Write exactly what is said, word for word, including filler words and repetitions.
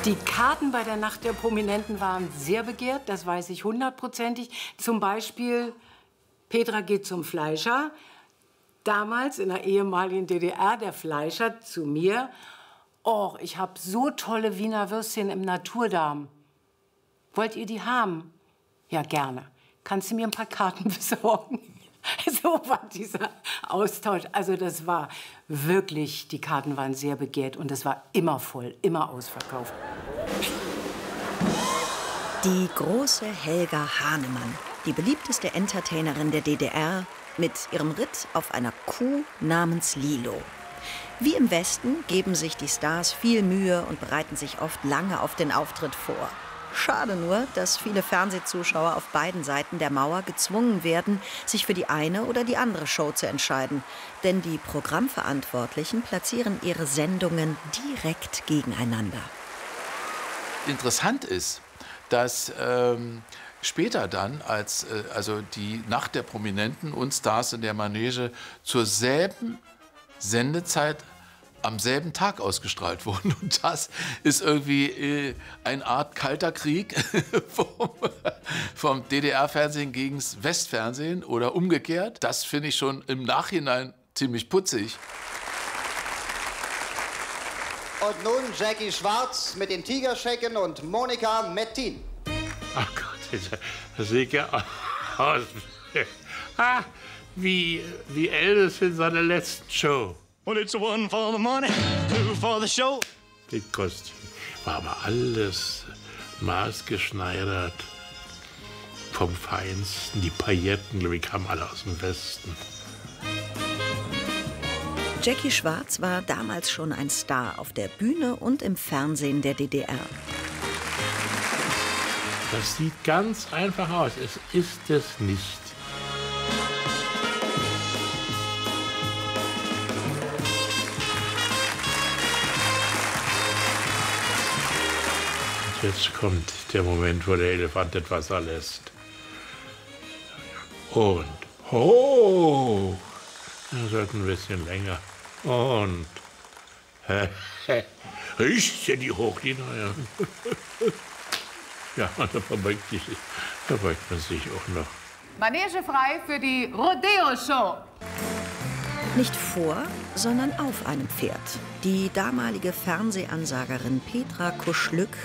Die Karten bei der Nacht der Prominenten waren sehr begehrt, das weiß ich hundertprozentig. Zum Beispiel Petra geht zum Fleischer. Damals in der ehemaligen D D R, der Fleischer zu mir. Oh, ich habe so tolle Wiener Würstchen im Naturdarm. Wollt ihr die haben? Ja, gerne. Kannst du mir ein paar Karten besorgen? So war dieser Austausch. Also das war wirklich, die Karten waren sehr begehrt und es war immer voll, immer ausverkauft. Die große Helga Hahnemann, die beliebteste Entertainerin der D D R, mit ihrem Ritt auf einer Kuh namens Lilo. Wie im Westen geben sich die Stars viel Mühe und bereiten sich oft lange auf den Auftritt vor. Schade nur, dass viele Fernsehzuschauer auf beiden Seiten der Mauer gezwungen werden, sich für die eine oder die andere Show zu entscheiden. Denn die Programmverantwortlichen platzieren ihre Sendungen direkt gegeneinander. Interessant ist, dass ähm, später dann, als äh, also die Nacht der Prominenten und Stars in der Manege zur selben Sendezeit am selben Tag ausgestrahlt wurden. Und das ist irgendwie äh, eine Art kalter Krieg vom, vom D D R-Fernsehen gegen das Westfernsehen oder umgekehrt. Das finde ich schon im Nachhinein ziemlich putzig. Und nun Jackie Schwarz mit den Tigerschecken und Monika Mettin. Ach Gott, das sieht ja aus. Ah, wie, wie Elvis in seiner letzten Show. Well, it's one for the money, two for the show. Das Kostüm war aber alles maßgeschneidert, vom Feinsten. Die Pailletten, glaube ich, kamen alle aus dem Westen. Jackie Schwarz war damals schon ein Star auf der Bühne und im Fernsehen der D D R. Das sieht ganz einfach aus. Es ist es nicht. Jetzt kommt der Moment, wo der Elefant das Wasser lässt. Und hoch. Das wird ein bisschen länger. Und riecht ja die hoch, die Neue. Ja, da verbeugt, sich, verbeugt man sich auch noch. Manege frei für die Rodeo-Show. Nicht vor, sondern auf einem Pferd. Die damalige Fernsehansagerin Petra Kuschlück